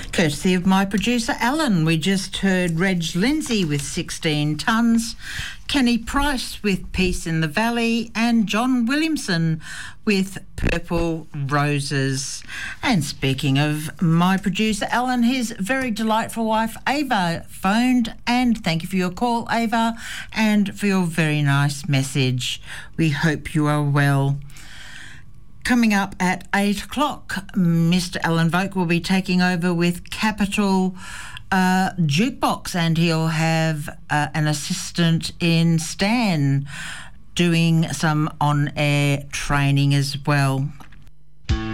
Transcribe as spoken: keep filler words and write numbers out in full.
Courtesy of my producer Alan. We just heard Reg Lindsay with sixteen tonnes, Kenny Price with Peace in the Valley, and John Williamson with Purple Roses. And speaking of my producer Alan, his very delightful wife Ava phoned, and thank you for your call, Ava, and for your very nice message. We hope you are well. Coming up at eight o'clock, Mister Alan Vogt will be taking over with Capital uh, Jukebox, and he'll have uh, an assistant in Stan doing some on-air training as well.